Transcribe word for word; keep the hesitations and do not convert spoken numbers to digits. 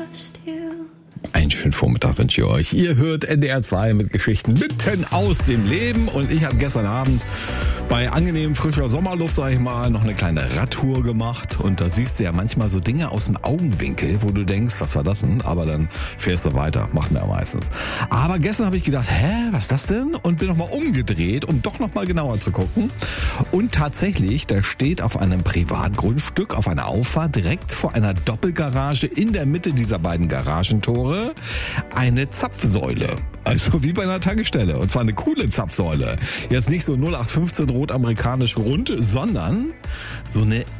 trust you. Einen schönen Vormittag wünsche ich euch. Ihr hört N D R zwei mit Geschichten mitten aus dem Leben. Und ich habe gestern Abend bei angenehm frischer Sommerluft, sag ich mal, noch eine kleine Radtour gemacht. Und da siehst du ja manchmal so Dinge aus dem Augenwinkel, wo du denkst, was war das denn? Aber dann fährst du weiter. Macht man ja meistens. Aber gestern habe ich gedacht, hä, was ist das denn? Und bin nochmal umgedreht, um doch nochmal genauer zu gucken. Und tatsächlich, da steht auf einem Privatgrundstück, auf einer Auffahrt, direkt vor einer Doppelgarage in der Mitte dieser beiden Garagentore eine Zapfsäule. Also wie bei einer Tankstelle. Und zwar eine coole Zapfsäule. Jetzt nicht so null acht fünfzehn rot amerikanisch rund, sondern so eine